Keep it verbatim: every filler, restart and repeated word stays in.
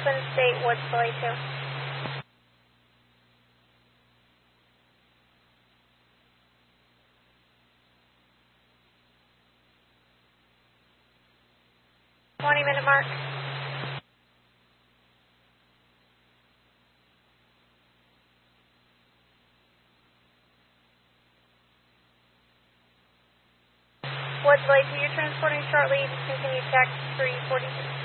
Twin State, Woods Delay two. twenty minute mark. Woods Delay two, you're transporting short lead, continue tax three forty-six.